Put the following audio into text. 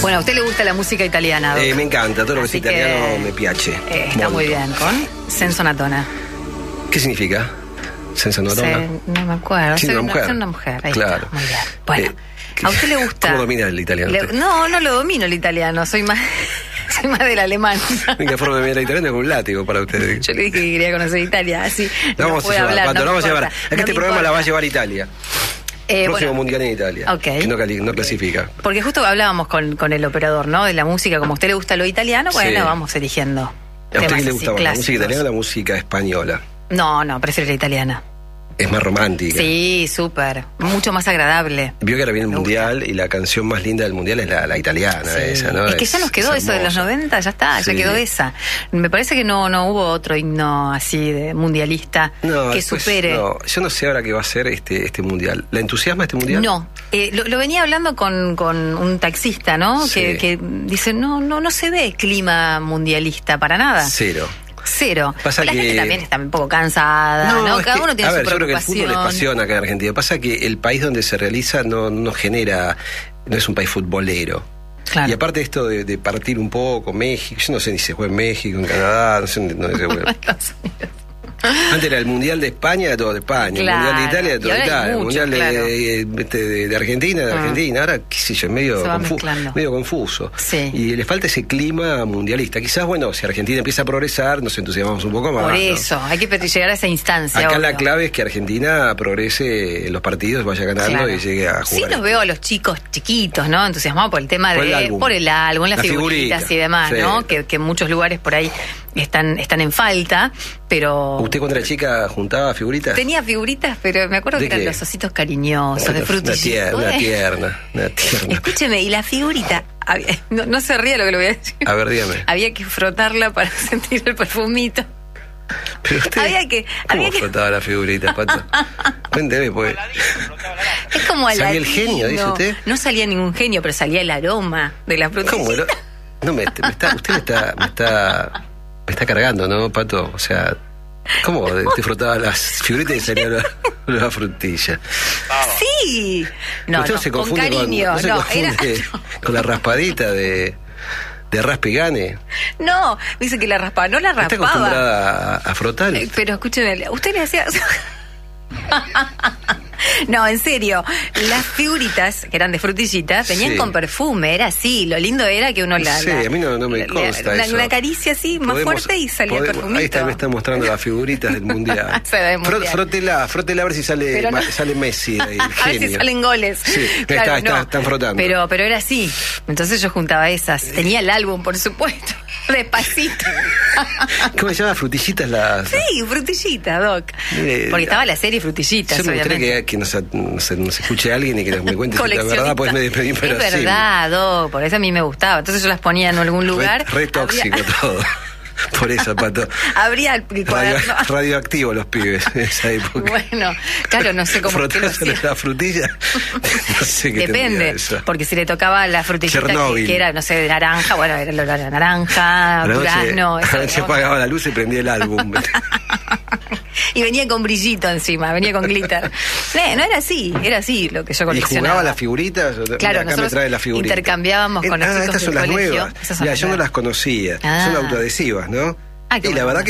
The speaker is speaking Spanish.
Bueno, ¿a usted le gusta la música italiana, Doc? Me encanta, todo lo que es Así italiano que, me piace. Está muy bien, con Senza una donna. ¿Qué significa? ¿Senza una donna? No me acuerdo. Sí, una mujer. Soy una mujer. Ahí Claro. está, muy bien. Bueno, ¿a usted le gusta? ¿Cómo domina el italiano? No lo domino el italiano, soy más del alemán. La única forma de mirar el italiano es con un látigo para ustedes. Yo le dije que quería conocer Italia, así La vamos a llevar, Pato, la vamos a llevar. Es que este programa la va a llevar Italia. Próximo mundial en Italia. Okay. Que no clasifica. Porque justo hablábamos con el operador, ¿no? De la música, como a usted le gusta lo italiano, bueno, Sí. vamos eligiendo. ¿A usted qué le gusta más, la clásicos. música italiana o la música española? No, prefiero la italiana. Es más romántica. Sí, súper. Mucho más agradable. Vio que ahora viene el Me mundial y la canción más linda del mundial es la italiana, Sí. esa, ¿no? Es que ya nos quedó eso de los 90, ya está, Sí. ya quedó esa. Me parece que no hubo otro himno así de mundialista No, que después, supere. no, yo no sé ahora qué va a ser este mundial. ¿La entusiasma este mundial? No, lo venía hablando con un taxista, ¿no? Sí. Que dice, no se ve clima mundialista para nada. Cero. Pasa La que gente también está un poco cansada, ¿no? es Cada que, uno tiene a ver, su yo creo que el preocupación. fútbol es pasión acá en Argentina. Pasa que el país donde se realiza no genera, no es un país futbolero. Claro. Y aparte esto de partir un poco, México, yo no sé ni si se juega en México, en Canadá, no sé dónde se juega. Antes era el Mundial de España, era todo de España. Claro. El Mundial de Italia, era todo Y de ahora hay Italia. El muchos, Mundial de Argentina, de Argentina. Ahora, qué sé yo, Se va mezclando. medio confuso. Sí. Y le falta ese clima mundialista. Quizás, bueno, si Argentina empieza a progresar, nos entusiasmamos un poco más. Por ¿no? eso, hay que llegar a esa instancia. Acá la obvio. clave es que Argentina progrese en los partidos, vaya ganando Claro. y llegue a Sí jugar. los veo a los chicos chiquitos, ¿no? Entusiasmados por el tema Por el álbum. por el álbum, las La figuritas figurita. y demás, Sí. ¿no? Que en muchos lugares por ahí están en falta, pero... ¿Usted cuando era chica juntaba figuritas? Tenía figuritas, pero me acuerdo que ¿De eran qué? los ositos cariñosos, de Una frutillita. tierna. Escúcheme, y la figurita, no se ría lo que le voy a decir. A ver, dígame. Había que frotarla para sentir el perfumito. Pero usted, ¿cómo frotaba la figurita, Pato? Cuénteme, pues. Es como ¿Salía el Aladino. genio, dice usted? No salía ningún genio, pero salía el aroma de la frutillita. ¿Cómo? No, usted me está cargando, ¿no, Pato? O sea, ¿cómo te frotaba las figuritas y salía la frutilla? Sí. No, Usted no, se con confunde cariño. no se confunde con la raspadita de raspe y gane. No, dice que la raspaba, no la ¿Está raspaba. acostumbrada a frotar? Pero escúcheme, usted le hacía... No, en serio, las figuritas que eran de frutillitas venían Sí. con perfume, era así, lo lindo era que uno Sí, a mí no me consta eso. una caricia así más fuerte y salía el perfumito. Ahí está, me está mostrando las figuritas del mundial. Se ve del mundial. Frótela a ver si sale, Pero no- sale Messi de ahí, el A ver si genio. salen goles. Sí, están frotando. Pero era así. Entonces yo juntaba esas. Tenía el álbum, por supuesto. Despacito. ¿Cómo se llama? Frutillitas las... Sí, frutillita, Doc. Mire, Porque estaba la serie Frutillitas, Yo me gustaría obviamente. que nos escuche alguien y que me cuente si la verdad, pues me despedí, pero es verdad, Doc, por eso a mí me gustaba. Entonces yo las ponía en algún lugar. Re tóxico Habría- todo. Por eso, Pato. Abría el cuaderno. Radioactivo los pibes en esa época. Bueno, claro, no sé cómo que lo Frotándole hacía. la frutilla. No sé qué tendría Depende, eso. porque si le tocaba la frutillita Chernóbil. que era, no sé, de naranja, bueno, era lo de naranja, A la durazno, noche, eso, a la noche ¿no? apagaba la luz y prendía el álbum. Y venía con brillito encima, venía con glitter. No era así lo que yo ¿Y coleccionaba. jugaba las figuritas? Claro, Acá me nosotros trae la figurita. intercambiábamos con los chicos estas son del las colegio. nuevas. Esas son Mira, las yo no nuevas. las conocía. Ah. Son autoadhesivas, ¿no? Ah, qué Y la bueno. verdad que